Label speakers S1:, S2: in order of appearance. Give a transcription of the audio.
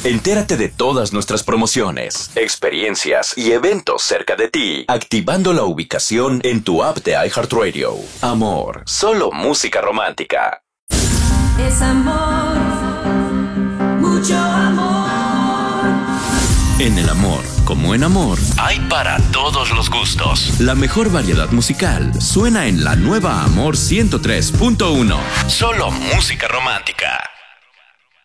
S1: Entérate de todas nuestras promociones, experiencias y eventos cerca de ti, activando la ubicación en tu app de iHeartRadio. Amor, solo música romántica.
S2: Es amor, mucho amor.
S1: En el amor, como en amor, hay para todos los gustos. La mejor variedad musical suena en la nueva Amor 103.1. Solo música romántica.